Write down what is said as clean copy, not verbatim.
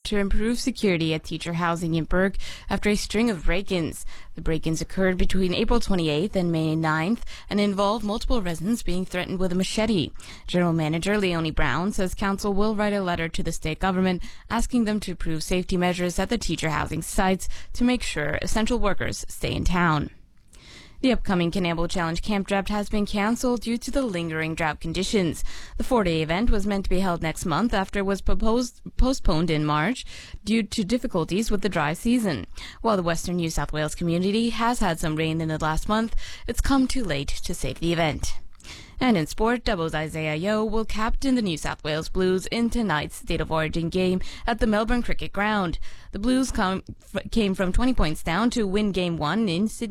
to improve security at teacher housing in Burke after a string of break-ins. The break-ins occurred between April 28th and May 9th and involved multiple residents being threatened with a machete. General Manager Leonie Brown says council will write a letter to the state government asking them to approve safety measures at the teacher housing sites to make sure essential workers stay in town. The upcoming Canambo Challenge Camp Draft has been canceled due to the lingering drought conditions. The 4-day event was meant to be held next month after it was postponed in March due to difficulties with the dry season. While the Western New South Wales community has had some rain in the last month, it's come too late to save the event. And in sport, Doubles Isaiah Yeo will captain the New South Wales Blues in tonight's State of Origin game at the Melbourne Cricket Ground. The Blues came from 20 points down to win Game 1 in Sydney.